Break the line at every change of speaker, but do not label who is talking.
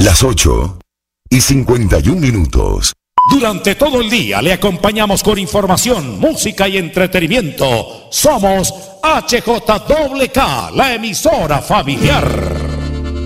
Las 8:51.
Durante todo el día le acompañamos con información, música y entretenimiento. Somos HJWK, la emisora familiar.